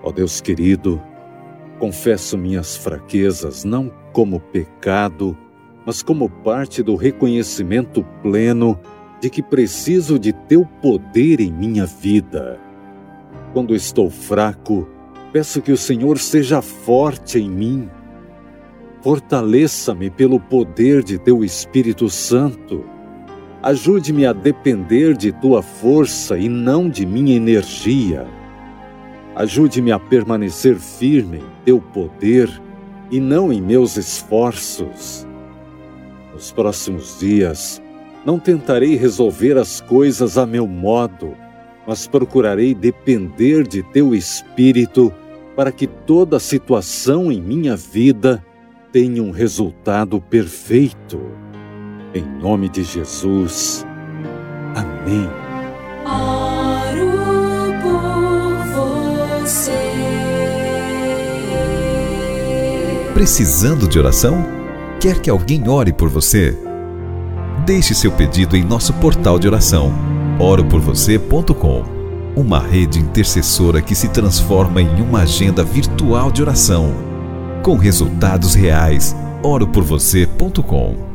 Ó Deus querido, confesso minhas fraquezas não como pecado, mas como parte do reconhecimento pleno de que preciso de Teu poder em minha vida. Quando estou fraco, peço que o Senhor seja forte em mim. Fortaleça-me pelo poder de Teu Espírito Santo. Ajude-me a depender de Tua força e não de minha energia. Ajude-me a permanecer firme em Teu poder e não em meus esforços. Nos próximos dias, não tentarei resolver as coisas a meu modo, mas procurarei depender de Teu Espírito para que toda situação em minha vida tenha um resultado perfeito. Em nome de Jesus. Amém. Oro por você. Precisando de oração? Quer que alguém ore por você? Deixe seu pedido em nosso portal de oração, oroporvocê.com, uma rede intercessora que se transforma em uma agenda virtual de oração, com resultados reais. oroporvocê.com